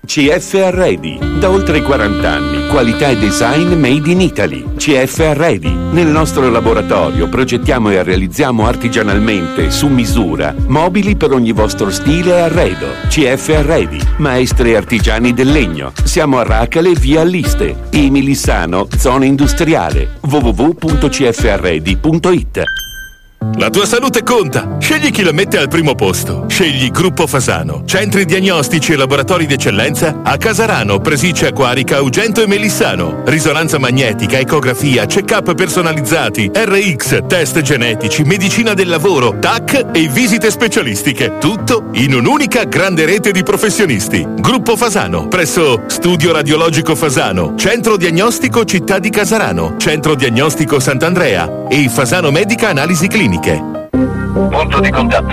CF Arredi, da oltre 40 anni, qualità e design made in Italy. CF Arredi, nel nostro laboratorio progettiamo e realizziamo artigianalmente, su misura, mobili per ogni vostro stile e arredo. CF Arredi, maestri artigiani del legno. Siamo a Racale, via Alliste, Emilissano, zona industriale. www.cfarredi.it. La tua salute conta. Scegli chi la mette al primo posto. Scegli Gruppo Fasano. Centri diagnostici e laboratori d'eccellenza a Casarano, Presiccia, Quarica, Ugento e Melissano. Risonanza magnetica, ecografia, check-up personalizzati, RX, test genetici, medicina del lavoro, TAC e visite specialistiche. Tutto in un'unica grande rete di professionisti. Gruppo Fasano, presso Studio Radiologico Fasano, Centro Diagnostico Città di Casarano, Centro Diagnostico Sant'Andrea e Fasano Medica Analisi Cliniche. Punto di contatto.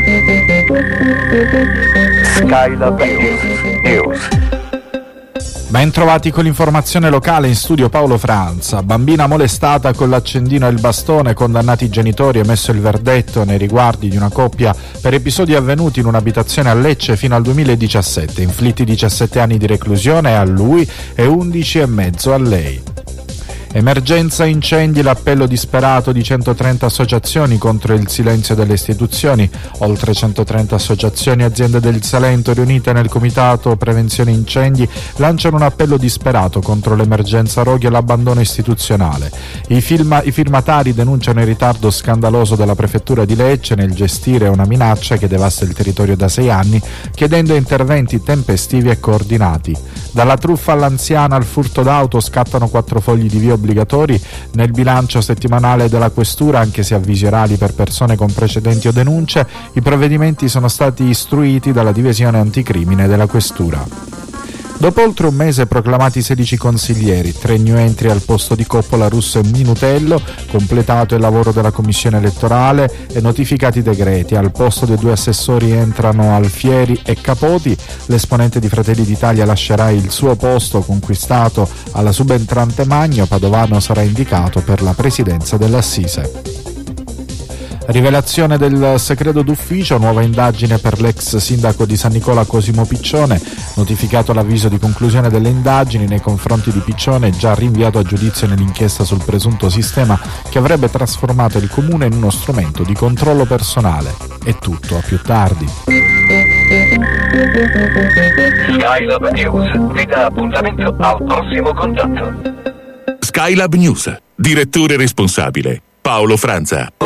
Skylab News. Ben trovati con l'informazione locale, in studio Paolo Franza. Bambina molestata con l'accendino e il bastone, condannati i genitori, emesso il verdetto nei riguardi di una coppia per episodi avvenuti in un'abitazione a Lecce fino al 2017, inflitti 17 anni di reclusione a lui e 11 e mezzo a lei. Emergenza incendi, l'appello disperato di 130 associazioni contro il silenzio delle istituzioni. Oltre 130 associazioni e aziende del Salento riunite nel Comitato Prevenzione Incendi lanciano un appello disperato contro l'emergenza roghi e l'abbandono istituzionale. I firmatari denunciano il ritardo scandaloso della Prefettura di Lecce nel gestire una minaccia che devasta il territorio da 6 anni, chiedendo interventi tempestivi e coordinati. Dalla truffa all'anziana al furto d'auto scattano 4 fogli di via obbligatori nel bilancio settimanale della Questura, anche se avvisi orali per persone con precedenti o denunce. I provvedimenti sono stati istruiti dalla divisione anticrimine della Questura. Dopo oltre un mese proclamati 16 consiglieri, 3 new entry al posto di Coppola, Russo e Minutello, completato il lavoro della commissione elettorale e notificati i decreti. Al posto dei 2 assessori entrano Alfieri e Capoti. L'esponente di Fratelli d'Italia lascerà il suo posto conquistato alla subentrante Magno. Padovano sarà indicato per la presidenza dell'Assise. Rivelazione del segreto d'ufficio, nuova indagine per l'ex sindaco di San Nicola Cosimo Piccione, notificato l'avviso di conclusione delle indagini nei confronti di Piccione, già rinviato a giudizio nell'inchiesta sul presunto sistema che avrebbe trasformato il comune in uno strumento di controllo personale. È tutto, a più tardi. Skylab News vi dà appuntamento al prossimo contatto. Skylab News. Direttore responsabile Paolo Franza.